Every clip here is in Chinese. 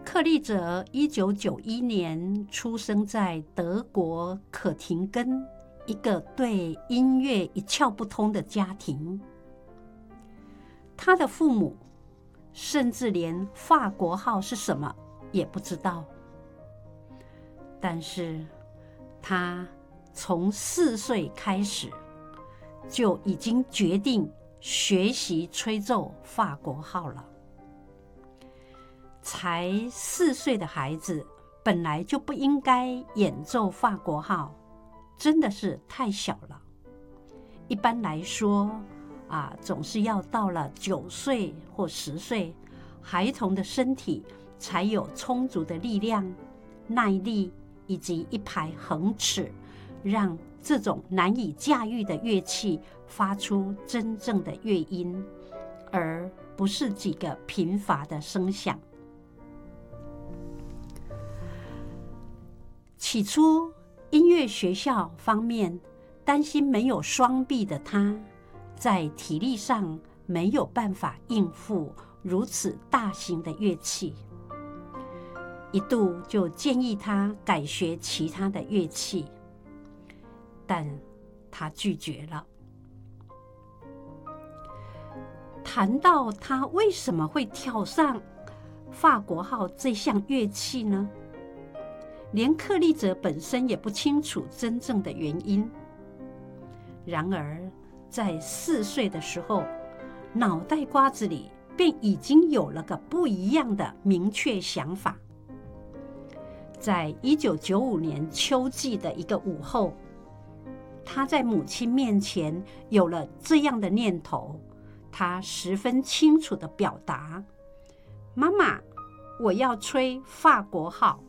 克利泽1991年出生在德国可廷根一个对音乐一窍不通的家庭。他的父母甚至连法国号是什么也不知道，但是他从4岁开始就已经决定学习吹奏法国号了。才4岁的孩子本来就不应该演奏法国号，真的是太小了。一般来说总是要到了9岁或10岁，孩童的身体才有充足的力量、耐力以及一排恒齿，让这种难以驾驭的乐器发出真正的乐音，而不是几个贫乏的声响。起初，音乐学校方面担心没有双臂的他，在体力上没有办法应付如此大型的乐器，一度就建议他改学其他的乐器，但他拒绝了。谈到他为什么会跳上法国号这项乐器呢？连克利泽本身也不清楚真正的原因。然而，在4岁的时候，脑袋瓜子里便已经有了个不一样的明确想法。在1995年秋季的一个午后，他在母亲面前有了这样的念头，他十分清楚地表达：妈妈，我要吹法国号。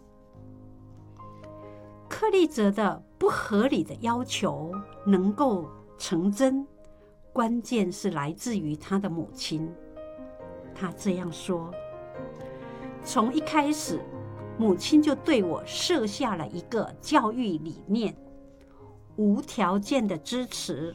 克利泽的不合理的要求能够成真，关键是来自于他的母亲。他这样说：从一开始，母亲就对我设下了一个教育理念，无条件的支持。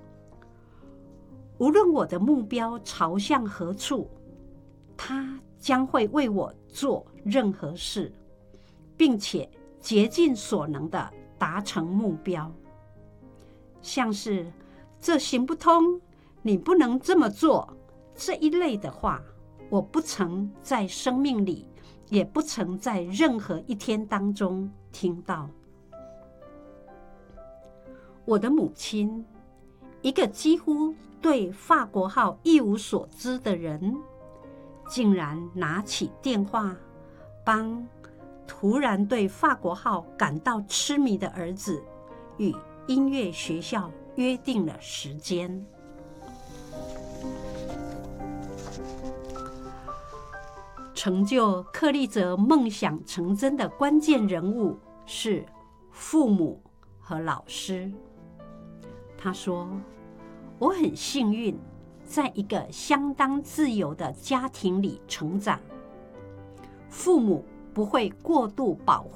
无论我的目标朝向何处，她将会为我做任何事，并且竭尽所能地达成目标。像是这行不通，你不能这么做这一类的话，我不曾在生命里，也不曾在任何一天当中听到。我的母亲，一个几乎对法国号一无所知的人，竟然拿起电话帮突然对法国号感到痴迷的儿子与音乐学校约定了时间。成就克利泽梦想成真的关键人物是父母和老师。他说：我很幸运，在一个相当自由的家庭里成长，父母不会过度保